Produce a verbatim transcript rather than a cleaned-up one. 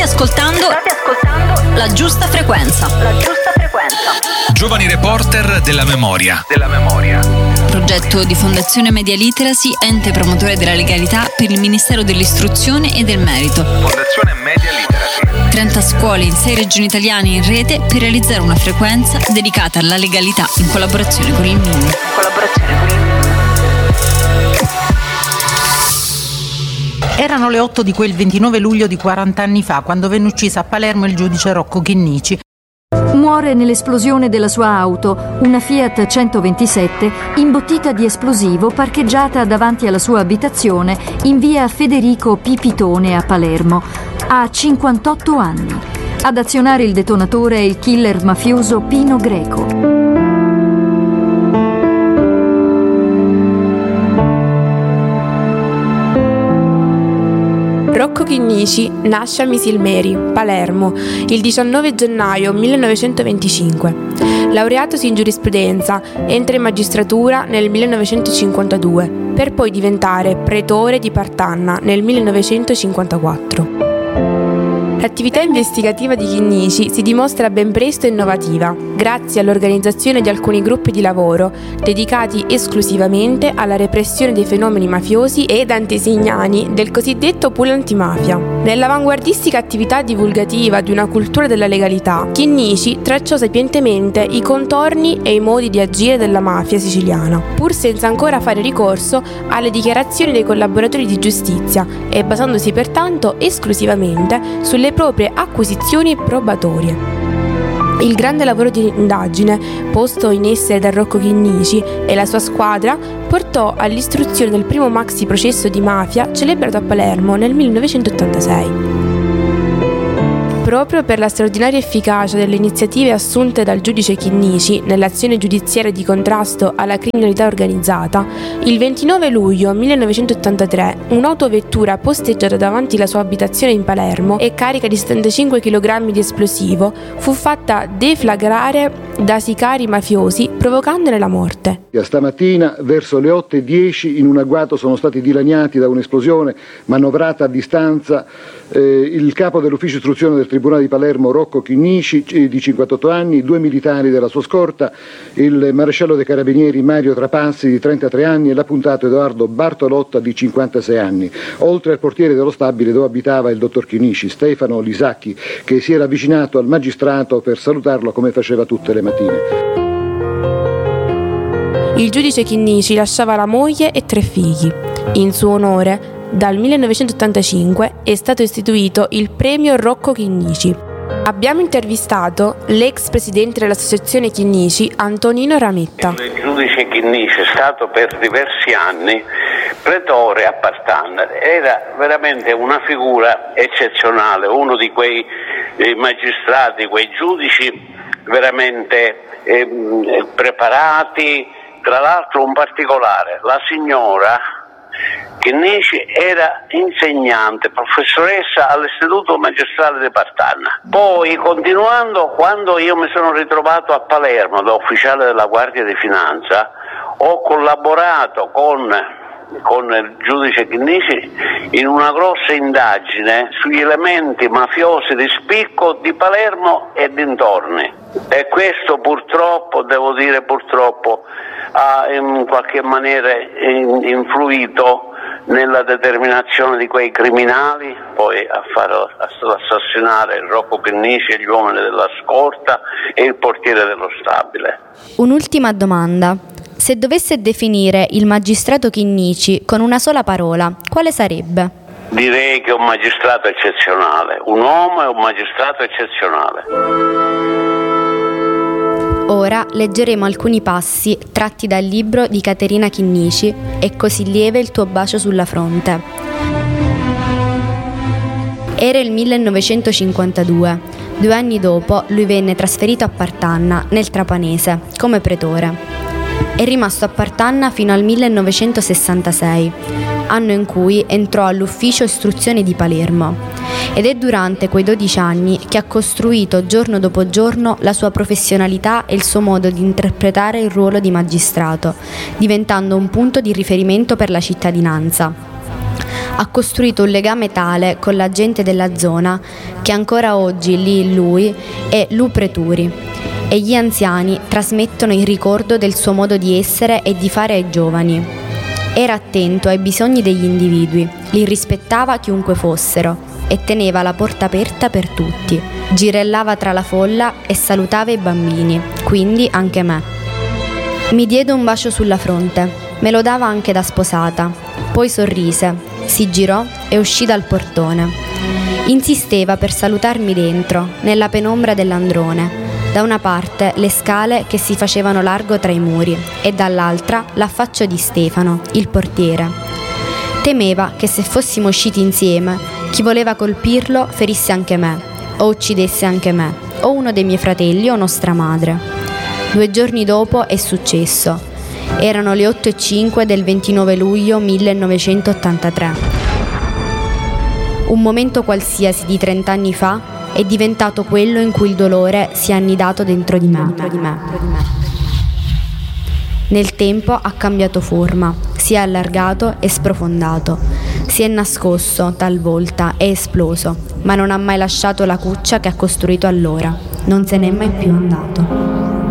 ascoltando, State ascoltando La Giusta Frequenza. La Giusta Frequenza. Giovani reporter della memoria. Della memoria. Progetto di Fondazione Media Literacy, ente promotore della legalità per il Ministero dell'Istruzione e del Merito. Fondazione Media Literacy. trenta scuole in sei regioni italiane in rete per realizzare una frequenza dedicata alla legalità in collaborazione con il M I N. Collaborazione con il M I N. Erano le otto di quel ventinove luglio di quaranta anni fa, quando venne uccisa a Palermo il giudice Rocco Chinnici. Muore nell'esplosione della sua auto, una Fiat centoventisette, imbottita di esplosivo parcheggiata davanti alla sua abitazione in via Federico Pipitone a Palermo. Ha cinquantotto anni. Ad azionare il detonatore è il killer mafioso Pino Greco. Rocco Chinnici nasce a Misilmeri, Palermo, il diciannove gennaio millenovecentoventicinque. Laureatosi in giurisprudenza, entra in magistratura nel millenovecentocinquantadue, per poi diventare pretore di Partanna nel millenovecentocinquantaquattro. L'attività investigativa di Chinnici si dimostra ben presto innovativa, grazie all'organizzazione di alcuni gruppi di lavoro dedicati esclusivamente alla repressione dei fenomeni mafiosi ed antesignani del cosiddetto pool antimafia. Nell'avanguardistica attività divulgativa di una cultura della legalità, Chinnici tracciò sapientemente i contorni e i modi di agire della mafia siciliana, pur senza ancora fare ricorso alle dichiarazioni dei collaboratori di giustizia e basandosi pertanto esclusivamente sulle proprie acquisizioni probatorie. Il grande lavoro di indagine posto in essere da Rocco Chinnici e la sua squadra portò all'istruzione del primo maxi processo di mafia celebrato a Palermo nel millenovecentottantasei. Proprio per la straordinaria efficacia delle iniziative assunte dal giudice Chinnici nell'azione giudiziaria di contrasto alla criminalità organizzata, il ventinove luglio millenovecentottantatré un'autovettura posteggiata davanti alla sua abitazione in Palermo e carica di settantacinque chilogrammi di esplosivo fu fatta deflagrare da sicari mafiosi, provocandone la morte. Stamattina verso le otto e dieci in un agguato sono stati dilaniati da un'esplosione manovrata a distanza eh, il capo dell'ufficio istruzione del Tribunale di Palermo Rocco Chinnici di cinquantotto anni, due militari della sua scorta, il maresciallo dei carabinieri Mario Trapassi di trentatré anni e l'appuntato Edoardo Bartolotta di cinquantasei anni, oltre al portiere dello stabile dove abitava il dottor Chinnici, Stefano Lisacchi, che si era avvicinato al magistrato per salutarlo come faceva tutte le mattine. Il giudice Chinnici lasciava la moglie e tre figli. In suo onore, dal millenovecentottantacinque è stato istituito il premio Rocco Chinnici. Abbiamo intervistato l'ex presidente dell'associazione Chinnici, Antonino Rametta. Il giudice Chinnici è stato per diversi anni pretore a Partanna, era veramente una figura eccezionale, uno di quei eh, magistrati, quei giudici veramente eh, preparati. Tra l'altro un particolare, la signora Chinnici era insegnante, professoressa all'Istituto Magistrale di Partanna. Poi, continuando, quando io mi sono ritrovato a Palermo da ufficiale della Guardia di Finanza, ho collaborato con, con il giudice Chinnici in una grossa indagine sugli elementi mafiosi di spicco di Palermo e dintorni. E questo purtroppo, devo dire purtroppo, ha in qualche maniera influito nella determinazione di quei criminali poi a far assassinare Rocco Chinnici e gli uomini della scorta e il portiere dello stabile. Un'ultima domanda. Se dovesse definire il magistrato Chinnici con una sola parola, quale sarebbe? Direi che è un magistrato eccezionale, un uomo è un magistrato eccezionale. Ora leggeremo alcuni passi tratti dal libro di Caterina Chinnici, E così lieve il tuo bacio sulla fronte. Era il millenovecentocinquantadue. Due anni dopo lui venne trasferito a Partanna, nel Trapanese, come pretore. È rimasto a Partanna fino al millenovecentosessantasei, anno in cui entrò all'ufficio istruzione di Palermo. Ed è durante quei dodici anni che ha costruito giorno dopo giorno la sua professionalità e il suo modo di interpretare il ruolo di magistrato, diventando un punto di riferimento per la cittadinanza. Ha costruito un legame tale con la gente della zona che ancora oggi lì in lui è Lupreturi e gli anziani trasmettono il ricordo del suo modo di essere e di fare ai giovani. Era attento ai bisogni degli individui, li rispettava chiunque fossero e teneva la porta aperta per tutti. Girellava tra la folla e salutava i bambini, quindi anche me. Mi diede un bacio sulla fronte, me lo dava anche da sposata, poi sorrise, si girò e uscì dal portone. Insisteva per salutarmi dentro, nella penombra dell'androne. Da una parte le scale che si facevano largo tra i muri e dall'altra l'affaccio di Stefano, il portiere. Temeva che se fossimo usciti insieme, chi voleva colpirlo ferisse anche me, o uccidesse anche me, o uno dei miei fratelli o nostra madre. Due giorni dopo è successo. Erano le otto e cinque del ventinove luglio millenovecentottantatré. Un momento qualsiasi di trent'anni fa è diventato quello in cui il dolore si è annidato dentro di me. Nel tempo ha cambiato forma, si è allargato e sprofondato, si è nascosto talvolta e esploso, ma non ha mai lasciato la cuccia che ha costruito allora. Non se n'è mai più andato.